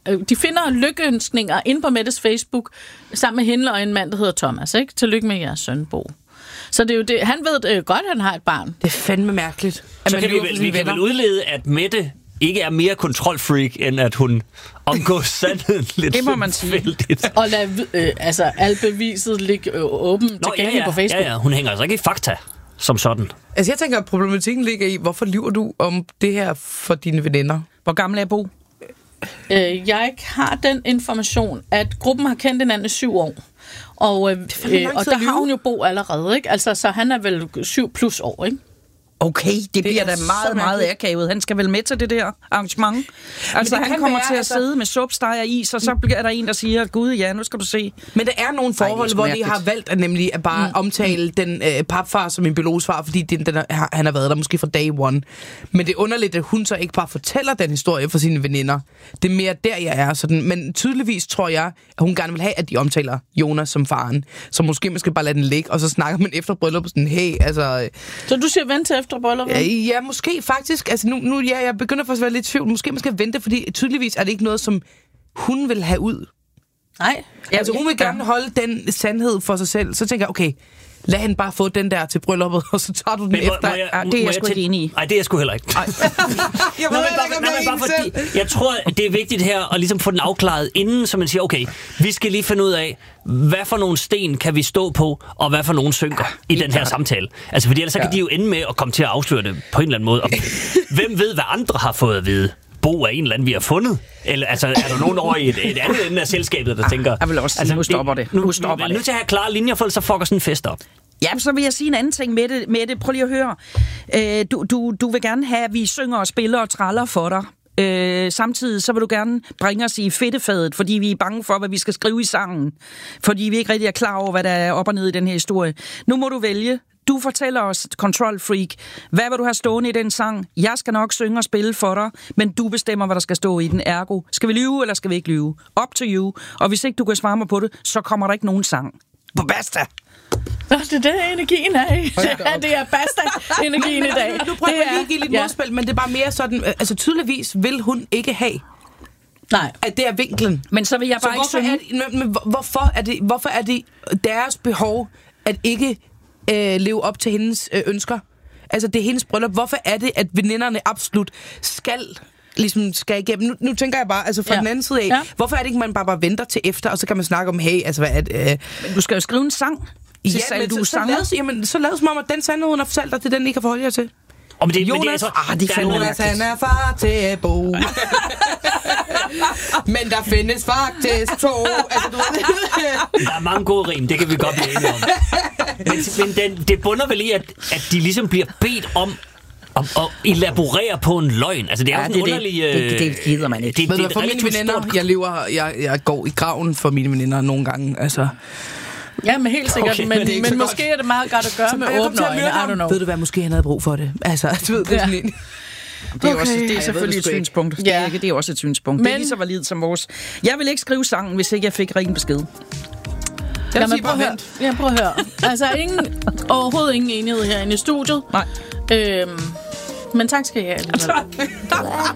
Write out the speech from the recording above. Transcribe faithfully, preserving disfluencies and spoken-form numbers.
de finder lykkeønskninger inde på Mettes Facebook, sammen med hende og en mand, der hedder Thomas, ikke? Tillykke med jeres søn, Bo. Så det er jo det, han ved øh, godt, at han har et barn. Det er fandme mærkeligt. Så kan vi, vel, vi kan vel udlede, at Mette ikke er mere kontrolfreak, end at hun omgås sandheden lidt. Det må man sige. Og lad øh, altså, alt beviset ligge øh, åbent tilgængeligt ja, ja, på Facebook. Ja, ja. Hun hænger altså ikke i fakta som sådan. Altså jeg tænker, at problematikken ligger i, hvorfor lyver du om det her for dine veninder? Hvor gammel er Bo? Øh, jeg har den information, at gruppen har kendt hinanden i syv år. Og, øh, øh, og der har hun jo Bo allerede, ikke? Altså, så han er vel syv plus år, ikke? Okay, det, det bliver da meget, meget akavet. Han skal vel med til det der arrangement. Altså, han kommer være, til at altså... sidde med supsteg og is, og så bliver der en, der siger, gud, ja, nu skal du se. Men der er nogle forhold, Ej, hvor de har valgt at nemlig at bare mm. omtale den øh, papfar som en biologisk far, fordi den, den er, han har været der måske fra day one. Men det er underligt, at hun så ikke bare fortæller den historie for sine veninder. Det er mere der, jeg er. Sådan. Men tydeligvis tror jeg, at hun gerne vil have, at de omtaler Jonas som faren. Så måske man skal bare lade den ligge, og så snakker man efter bryllup sådan, hey, altså... Så du siger vent til efter bryllup? Ja, måske faktisk. Altså nu, nu ja, jeg begynder faktisk at være lidt i tvivl. Måske man skal vente, fordi tydeligvis er det ikke noget, som hun vil have ud. Nej. Altså hun vil gerne holde den sandhed for sig selv. Så tænker jeg, okay, lad hende bare få den der til brylluppet, og så tager du den men, efter. Må jeg, ja, det er jeg sgu ikke enig i. Nej, det er jeg sgu heller ikke. jeg, Nå, men bare, nej, men bare fordi, jeg tror, det er vigtigt her at ligesom få den afklaret inden, så man siger, okay, vi skal lige finde ud af, hvad for nogle sten kan vi stå på, og hvad for nogle synker ja, i den her klart. samtale. Altså, fordi ellers så kan ja. de jo ende med at komme til at afsløre det på en eller anden måde. Og hvem ved, hvad andre har fået at vide? Bo er en eller anden, vi har fundet? Eller altså, er der nogen over i et, et andet ende af selskabet, der tænker... Jeg vil også sige, altså, nu stopper det. Nu stopper det. Nu til at have klare linjer, for så fucker sådan en fest op. Ja, så vil jeg sige en anden ting med det. Med det. Prøv lige at høre. Øh, du, du, du vil gerne have, at vi synger og spiller og traller for dig. Øh, samtidig så vil du gerne bringe os i fedtefadet, fordi vi er bange for, hvad vi skal skrive i sangen. Fordi vi ikke rigtig er klar over, hvad der er op og ned i den her historie. Nu må du vælge. Du fortæller os, Control Freak, hvad vil du have stående i den sang? Jeg skal nok synge og spille for dig, men du bestemmer, hvad der skal stå i den. Ergo, skal vi lyve, eller skal vi ikke lyve? Up to you. Og hvis ikke du kan svare mig på det, så kommer der ikke nogen sang. Basta! Det er det, energien er i. Ja, det er basta-energien i dag. Nu prøver jeg lige at give lidt ja. modspil, men det er bare mere sådan, altså tydeligvis vil hun ikke have. Nej. At det er vinklen. Men så vil jeg bare så ikke synge. Er det, men, men hvorfor er det, hvorfor er det deres behov at ikke øh, leve op til hendes øh, ønsker? Altså, det er hendes bryllup. Hvorfor er det, at veninderne absolut skal... ligesom skal igennem. Nu, nu tænker jeg bare, altså fra ja. den anden side af, ja. hvorfor er det ikke, man bare, bare venter til efter, og så kan man snakke om, hey, altså hvad er det, øh... Men du skal jo skrive en sang. Ja, men du så, så, laves, jamen, så laves som om, at den sandhed, hun har fortalt dig, det er den, I kan forholde jer til. Oh, men det, Jonas, men det, jeg tror, ah, de Jonas, han er far til Bo. Men der findes faktisk to. Altså, du der er mange gode rim, det kan vi godt blive enige om. Men, men den, det bunder vel i, at, at de ligesom bliver bedt om Og, og elaborere på en løgn. Altså, det er ja, jo en underlig... Det, det, det gider man ikke. Det, det, det, for mine veninder, stort... jeg, lever, jeg, jeg går i graven for mine veninder nogle gange. Altså... Ja, men helt sikkert. Okay, men men, men måske godt. Er det meget godt at gøre så, med åbne øjne. I don't know. Ved du hvad, måske han havde brug for det. Altså, du ved, det er sådan en... Det er, okay. også, det er selvfølgelig et synspunkt. Ja. Det, er, det er også et synspunkt. Men... Det er lige så validt som vores. Jeg vil ikke skrive sangen, hvis ikke jeg fik ringen besked. Lad mig prøve at høre. Ja, prøv at høre. Altså, ingen, overhovedet ingen enighed herinde i studiet. Nej. Øhm, men tak skal I have.